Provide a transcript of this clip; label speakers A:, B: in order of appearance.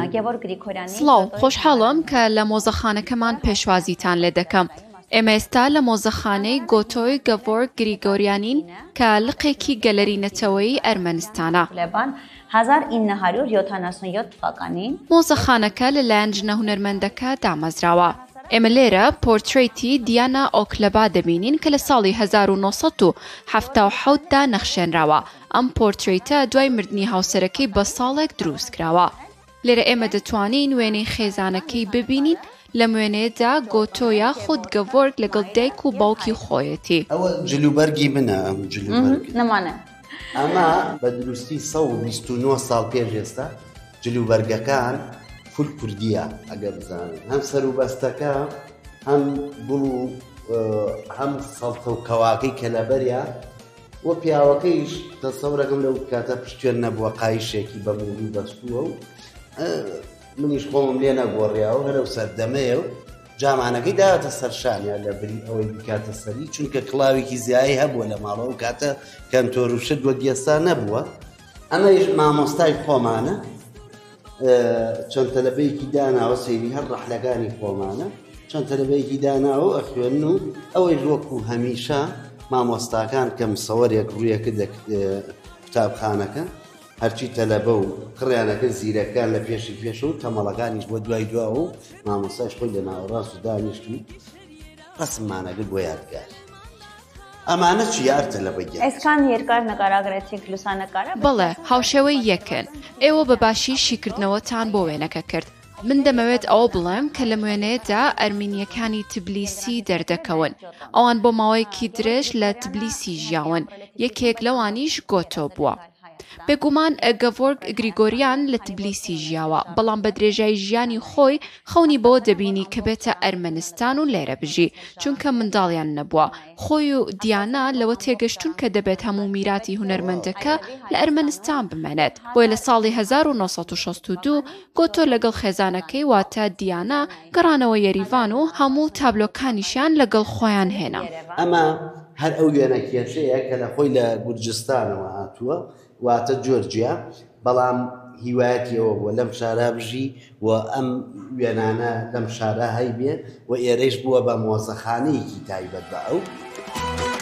A: سڵاو خۆشحاڵم کە لە مۆزەخانەکەمان پێشوازیتان لێ دەکەم. ئێمە ئێستا لە مۆزەخانەی گۆتۆی گەڤۆرگ گریگۆریانین کە لقێکی گەلەری نەتەوەیی ئەرمەنستانە.
B: 1977 թվականին
A: مۆزەخانەکە لەلایەن ژنە هونەرمەندەکە دامەزراوە. ئێمە لێرە پۆرترێتی دیانا ئۆکلەبا دەبینین کە لە ساڵی 1977 دا نەخشێنراوە. ئەم پۆرترێتە دوای مردنی هاوسەرەکەی بە ساڵێک دروست کراوە. لێرە ئێمە دەتوانین وێنەی خێزانەکەی ببینین. لە موێنەیەدا گۆتۆیا خود گەڤۆرگ لەگەڵ دایک و باوکی خۆیەتی.
C: ئەوە جلوبەرگی منە ئەم جلوبەرگ.
B: نمانە
C: ئەمە بە دروستی 129 ساڵ پێش ئێستا جلوبەرگەکان فول کوردیە ئەگە بزانن. هەم سەر و بەستەکە هەم گوڵ و هەم سەڵتە و کەواکەی کە لەبەریا وە پیاوەکەیش تەسەورەکەم لەو کاتە پشتێر نەبووە قایشێکی بە مووی بەستووە و منیش خۆمم لێ نەگۆڕیاوە هەرە و سەردەمەیە و جامانەکەی داهاتە سەرشانیا لە بری ئەوەی بکاتە سەری چونکە کڵاوێکی زیایی هەبووە لە ماڵەوە کاتە کەنتۆر و شت وەک ئێستا نەبووە. ئەمەش مامۆستای خۆمانە چەند تەلەبەیەکی داناوە سەیری هەر ڕەحلەکانی خۆمانە چەند تەلەبەیەکی داناوە ئەخوێن و ئەوەی وەکو هەمیشە مامۆستاکان کە مسەوەرێک ڕوویەکە قوتابخانەکە هەرچی تەلەبە و کڕیانەکە زیرەکان لە پێشە و تەمەڵەکانیش بۆ دوای دواوە و مامۆستایش خۆی لە ناوەڕاست و دانیشت و ڕسممانەگرت بۆ یادگار. ئەمانە چی یارتە لە بەگیان؟
B: ئێسکان یێرکار نەقاراگرێتێک لوسانەکارە
A: بەڵێ هاوشێوەی یەکن. ئێوە بەباشی شیکردنەوەتان بۆ وێنەکە کرد. من دەمەوێت ئەوە بڵێم کە لە موێنەیەدا ئەرمینیەکانی تبلیسی دەردەکەون. ئەوان بۆ ماوەیەکی درێژ لە تبلیسی ژیاون. یەکێک لەوانیش گۆتۆ بووە. بێگومان گەڤۆرگ گریگۆریان لە تبلیسی ژیاوە بەڵام بە درێژایی ژیانی خۆی خەونی بۆ دەبینی کە بێتە ئەرمەنستان و لێرە بژی چونکە منداڵیان نەبووە. خۆی و دیانا لەوە تێگەشتون کە دەبێت هەموو میراتی هونەرمەندەکە لە ئەرمەنستان بمێنێت. بۆیە لە ساڵی 1962 گۆتۆ لەگەڵ خێزانەکەی واتە دیانا گەڕانەوە یەریڤان و هەموو تابلۆکانیشیان لەگەڵ خۆیان هێنا.
C: ئەمە هەر ئەو وێنە کێشەیە کە لە خۆی لە گورجستانەوە هاتووە واتە جۆرجیا بەڵام هیوایەتیەوە بووە لەم شارە بژی و ئەم وێنانە لەم شارە هەیبێ و ئێرەش بووە بە مۆزەخانەیەکی تایبەت بە ئەو